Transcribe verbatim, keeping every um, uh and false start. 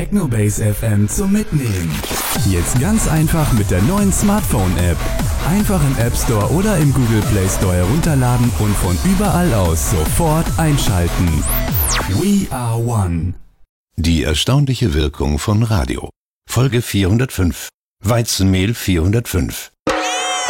Technobase F M zum Mitnehmen. Jetzt ganz einfach mit der neuen Smartphone-App. Einfach im App Store oder im Google Play Store herunterladen und von überall aus sofort einschalten. We are one. Die erstaunliche Wirkung von Radio. Folge vierhundertfünf. Weizenmehl vierhundertfünf.